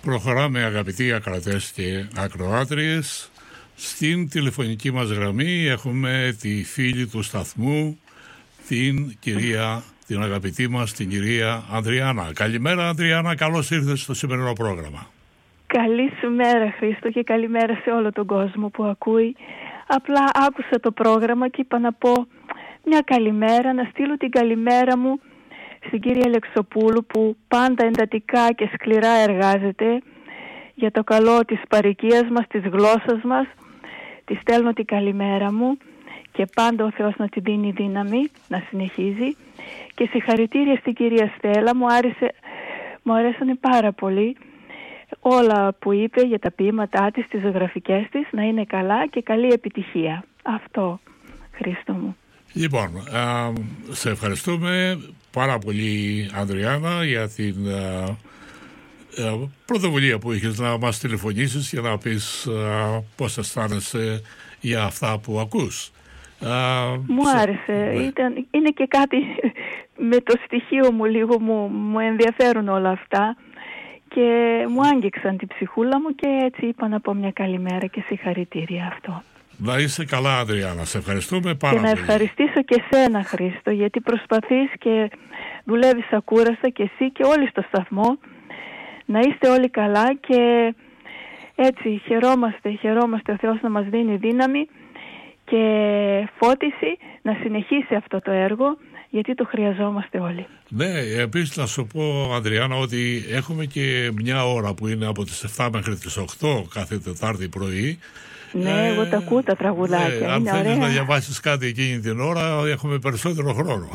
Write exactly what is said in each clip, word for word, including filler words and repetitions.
Προχωράμε, αγαπητοί ακροατές και ακροάτριες. Στην τηλεφωνική μας γραμμή έχουμε τη φίλη του σταθμού, την κυρία, την αγαπητή μας, την κυρία Ανδριάννα. Καλημέρα, Ανδριάννα, καλώς ήρθες στο σημερινό πρόγραμμα. Καλή σου μέρα, Χρήστο, και καλημέρα σε όλο τον κόσμο που ακούει. Απλά άκουσα το πρόγραμμα και είπα να πω μια καλημέρα, να στείλω την καλημέρα μου στην κυρία Αλεξοπούλου, που πάντα εντατικά και σκληρά εργάζεται για το καλό της παροικίας μας, της γλώσσας μας. Τη στέλνω την καλημέρα μου και πάντα ο Θεός να την δίνει δύναμη να συνεχίζει. Και συγχαρητήρια στην κυρία Στέλλα, μου, άρεσε, μου αρέσανε πάρα πολύ όλα που είπε για τα ποίηματά της, τις ζωγραφικές της. Να είναι καλά και καλή επιτυχία. Αυτό, Χρήστο μου. Λοιπόν, α, σε ευχαριστούμε πάρα πολύ, Ανδριάννα, για την α, α, πρωτοβουλία που είχες να μας τηλεφωνήσεις και να πεις α, πώς αισθάνεσαι για αυτά που ακούς. Α, μου σε... άρεσε. Ναι. Ήταν, είναι και κάτι με το στοιχείο μου λίγο, μου, μου ενδιαφέρουν όλα αυτά και μου άγγιξαν την ψυχούλα μου και έτσι είπα να πω μια καλημέρα και συγχαρητήρια αυτό. Να είσαι καλά, Ανδριάννα. Σε ευχαριστούμε πάρα πολύ. Και να πολύ. ευχαριστήσω και σένα, Χρήστο, γιατί προσπαθείς και δουλεύεις ακούραστα και εσύ και όλοι στο σταθμό. Να είστε όλοι καλά και έτσι χαιρόμαστε, χαιρόμαστε ο Θεός να μας δίνει δύναμη και φώτιση να συνεχίσει αυτό το έργο, γιατί το χρειαζόμαστε όλοι. Ναι, επίσης να σου πω, Ανδριάννα, ότι έχουμε και μια ώρα που είναι από τις εφτά μέχρι τις οκτώ κάθε Τετάρτη πρωί. Ναι, ε, εγώ τα ακούω τα τραγουδάκια. Ναι, αν θέλεις να διαβάσεις κάτι εκείνη την ώρα, έχουμε περισσότερο χρόνο.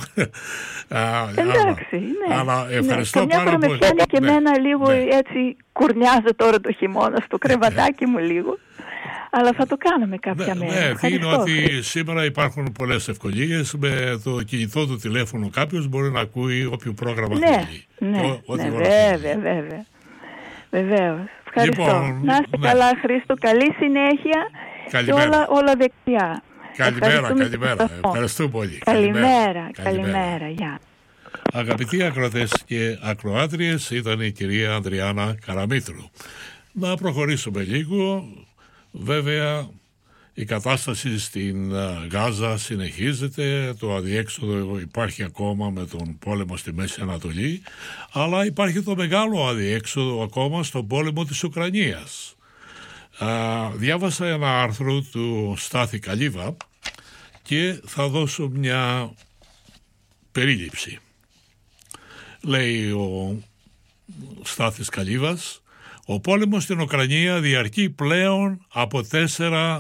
Εντάξει, ναι. Αλλά ευχαριστώ ναι, πάρα πολύ. Με πιάνει και ναι, εμένα λίγο, ναι. έτσι κουρνιάζω τώρα το χειμώνα στο κρεβατάκι μου λίγο. Αλλά θα το κάνουμε κάποια ναι, μέρα. Ναι, τι είναι ότι σήμερα υπάρχουν πολλές ευκολίες. Με το κινητό του τηλέφωνο κάποιος μπορεί να ακούει όποιο πρόγραμμα ναι, θέλει. Ναι, ό, ναι, βέβαια, βέβαια. Βεβαίως. Ευχαριστώ. Λοιπόν, να είστε ναι. καλά, Χρήστο. Καλή συνέχεια. Καλημέρα. Και όλα, όλα δεξιά. Καλημέρα, καλημέρα. Ευχαριστώ πολύ. Καλημέρα, καλημέρα. Γεια. Αγαπητοί ακροατές και ακροάτριες, ήταν η κυρία Ανδριάννα Καραμήτρου. Να προχωρήσουμε λίγο. Βέβαια, η κατάσταση στην Γάζα συνεχίζεται, το αδιέξοδο υπάρχει ακόμα με τον πόλεμο στη Μέση Ανατολή, αλλά υπάρχει το μεγάλο αδιέξοδο ακόμα στον πόλεμο της Ουκρανίας. Α, διάβασα ένα άρθρο του Στάθη Καλίβα και θα δώσω μια περίληψη. Λέει ο Στάθης Καλίβας: ο πόλεμος στην Ουκρανία διαρκεί πλέον από τέσσερα,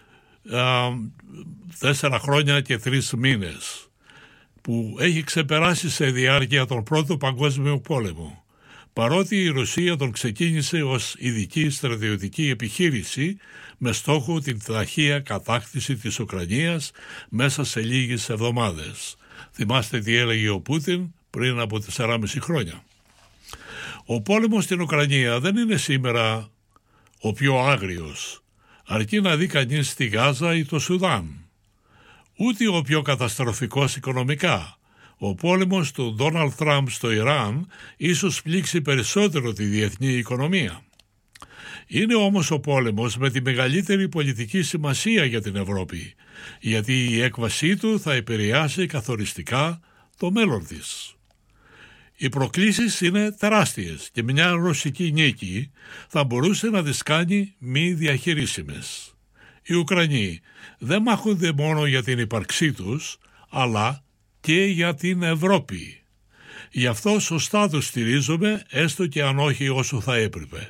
α, τέσσερα χρόνια και τρεις μήνες, που έχει ξεπεράσει σε διάρκεια τον Πρώτο Παγκόσμιο Πόλεμο. Παρότι η Ρωσία τον ξεκίνησε ως ειδική στρατιωτική επιχείρηση με στόχο την ταχεία κατάκτηση της Ουκρανίας μέσα σε λίγες εβδομάδες. Θυμάστε τι έλεγε ο Πούτιν πριν από τεσσεράμισι χρόνια. Ο πόλεμος στην Ουκρανία δεν είναι σήμερα ο πιο άγριος, αρκεί να δει κανείς τη Γάζα ή το Σουδάν. Ούτε ο πιο καταστροφικός οικονομικά. Ο πόλεμος του Ντόναλντ Τραμπ στο Ιράν ίσως πλήξει περισσότερο τη διεθνή οικονομία. Είναι όμως ο πόλεμος με τη μεγαλύτερη πολιτική σημασία για την Ευρώπη, γιατί η έκβασή του θα επηρεάσει καθοριστικά το μέλλον της. Οι προκλήσεις είναι τεράστιες και μια ρωσική νίκη θα μπορούσε να τις κάνει μη διαχειρίσιμες. Οι Ουκρανοί δεν μάχονται μόνο για την ύπαρξή τους, αλλά και για την Ευρώπη. Γι' αυτό σωστά τους στηρίζομαι, έστω και αν όχι όσο θα έπρεπε.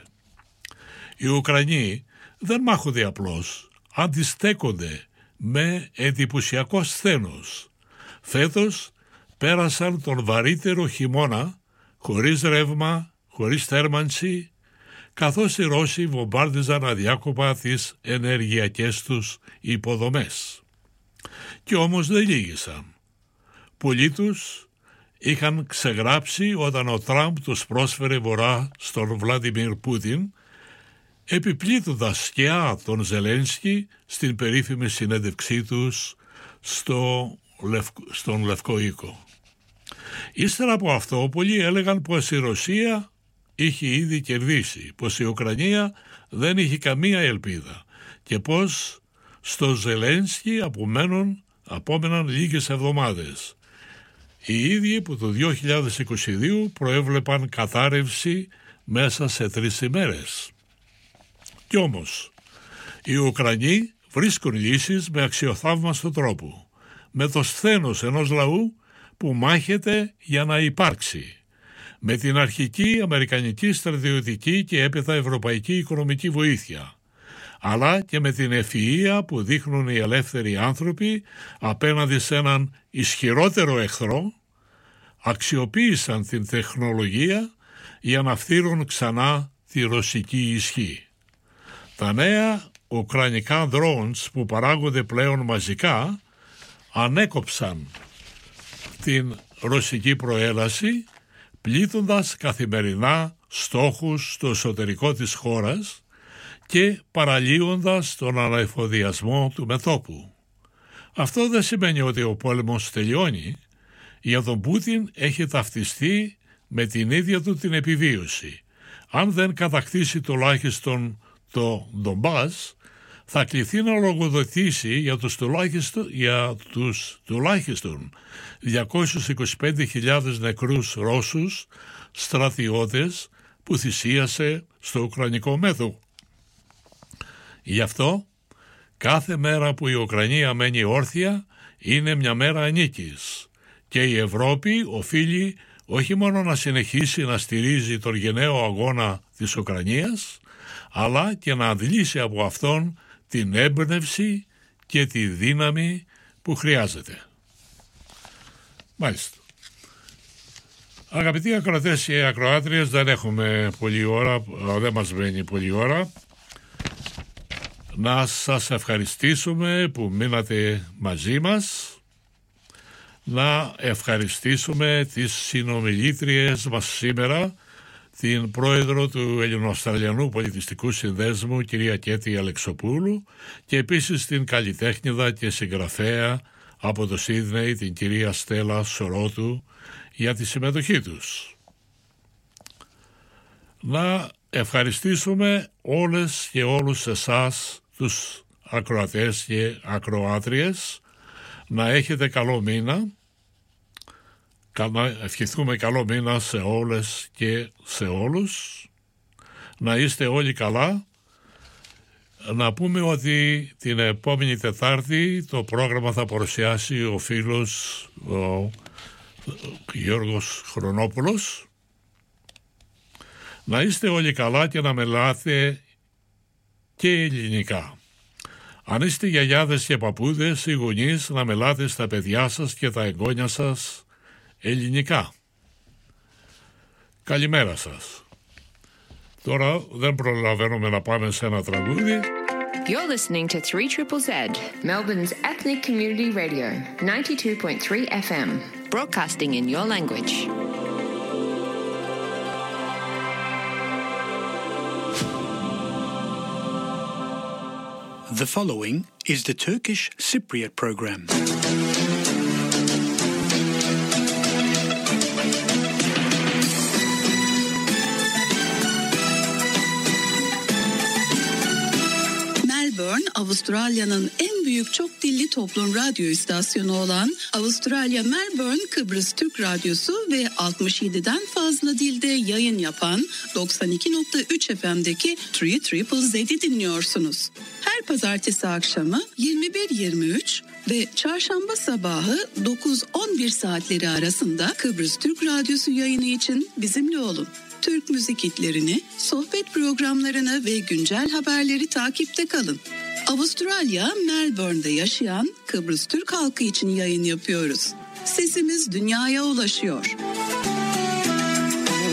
Οι Ουκρανοί δεν μάχονται απλώς, αντιστέκονται με εντυπωσιακό σθένος. Φέτος πέρασαν τον βαρύτερο χειμώνα, χωρίς ρεύμα, χωρίς θέρμανση, καθώς οι Ρώσοι βομβάρδιζαν αδιάκοπα τις ενεργειακές τους υποδομές. Κι όμως δεν λύγησαν. Πολλοί τους είχαν ξεγράψει όταν ο Τραμπ τους πρόσφερε βορρά στον Βλάντιμιρ Πούτιν, επιπλήττοντας σκιά τον Ζελένσκι στην περίφημη συνέντευξή τους στο στον Λευκό Οίκο. Ύστερα από αυτό πολλοί έλεγαν πως η Ρωσία είχε ήδη κερδίσει, πως η Ουκρανία δεν είχε καμία ελπίδα και πως στο Ζελένσκι απομένουν, απόμεναν λίγες εβδομάδες. Οι ίδιοι που το δύο χιλιάδες είκοσι δύο προέβλεπαν κατάρρευση μέσα σε τρεις ημέρες. Κι όμως, οι Ουκρανοί βρίσκουν λύσεις με αξιοθαύμαστο τρόπο, με το σθένος ενός λαού που μάχεται για να υπάρξει, με την αρχική αμερικανική στρατιωτική και έπειτα ευρωπαϊκή οικονομική βοήθεια, αλλά και με την ευφυΐα που δείχνουν οι ελεύθεροι άνθρωποι απέναντι σε έναν ισχυρότερο εχθρό, αξιοποίησαν την τεχνολογία για να φθείρουν ξανά τη ρωσική ισχύ. Τα νέα ουκρανικά drones που παράγονται πλέον μαζικά ανέκοψαν την ρωσική προέλαση, πλήττοντας καθημερινά στόχους στο εσωτερικό της χώρας και παραλύοντας τον αναεφοδιασμό του μετώπου. Αυτό δεν σημαίνει ότι ο πόλεμος τελειώνει. Για τον Πούτιν έχει ταυτιστεί με την ίδια του την επιβίωση. Αν δεν κατακτήσει τουλάχιστον το Ντομπάς, θα κληθεί να λογοδοτήσει για τους τουλάχιστον, για τους τουλάχιστον διακόσιες είκοσι πέντε χιλιάδες νεκρούς Ρώσους στρατιώτες που θυσίασε στο Ουκρανικό μέτωπο. Γι' αυτό κάθε μέρα που η Ουκρανία μένει όρθια είναι μια μέρα νίκης και η Ευρώπη οφείλει όχι μόνο να συνεχίσει να στηρίζει τον γενναίο αγώνα της Ουκρανίας, αλλά και να αντλήσει από αυτόν την έμπνευση και τη δύναμη που χρειάζεται. Μάλιστα. Αγαπητοί ακροατές και ακροάτριες, δεν έχουμε πολλή ώρα, δεν μας μένει πολλή ώρα. Να σας ευχαριστήσουμε που μείνατε μαζί μας. Να ευχαριστήσουμε τις συνομιλήτριες μας σήμερα, την πρόεδρο του Ελληνοαυστραλιανού Πολιτιστικού Συνδέσμου, κυρία Κέτη Αλεξοπούλου, και επίσης την καλλιτέχνηδα και συγγραφέα από το Σίδνεϊ, την κυρία Στέλλα Σορότου, για τη συμμετοχή τους. Να ευχαριστήσουμε όλες και όλους εσάς, τους ακροατές και ακροάτριες, να έχετε καλό μήνα. Να ευχηθούμε καλό μήνα σε όλες και σε όλους. Να είστε όλοι καλά. Να πούμε ότι την επόμενη Τετάρτη το πρόγραμμα θα παρουσιάσει ο φίλος ο Γιώργος Χρονόπουλος. Να είστε όλοι καλά και να μιλάτε και ελληνικά. Αν είστε γιαγιάδες και παππούδες ή γονείς, να μιλάτε στα παιδιά σας και τα εγγόνια σας ελληνικά. Καλημέρα σας. Τώρα δεν προλαβαίνουμε να πάμε σε ένα τραγούδι. You're listening to three Z Z, Melbourne's ethnic community radio, ninety-two point three F M, broadcasting in your language. The following is the Turkish Cypriot program. Melbourne, Avustralya'nın en büyük çok dilli toplum radyo istasyonu olan Avustralya Melbourne Kıbrıs Türk Radyosu ve altmış yediden fazla dilde yayın yapan doksan iki nokta üç F M'deki üç Z Z'yi dinliyorsunuz. Her pazartesi akşamı yirmi bir yirmi üç ve çarşamba sabahı dokuz on bir saatleri arasında Kıbrıs Türk Radyosu yayını için bizimle olun. Türk müzik hitlerini, sohbet programlarını ve güncel haberleri takipte kalın. Avustralya, Melbourne'de yaşayan Kıbrıs Türk halkı için yayın yapıyoruz. Sesimiz dünyaya ulaşıyor.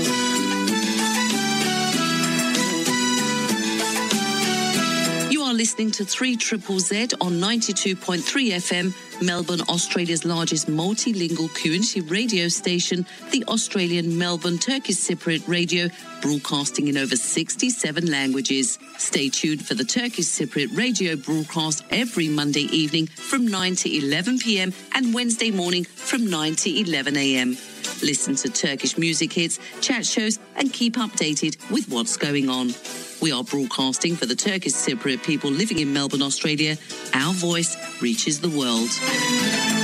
You are listening listening to three Triple Z on ninety-two point three F M, Melbourne, Australia's largest multilingual community radio station, the Australian Melbourne Turkish Cypriot Radio, broadcasting in over sixty-seven languages. Stay tuned for the Turkish Cypriot Radio broadcast every Monday evening from nine to eleven p.m. and Wednesday morning from nine to eleven a.m. Listen to Turkish music hits, chat shows, and keep updated with what's going on. We are broadcasting for the Turkish Cypriot people living in Melbourne, Australia. Our voice reaches the world.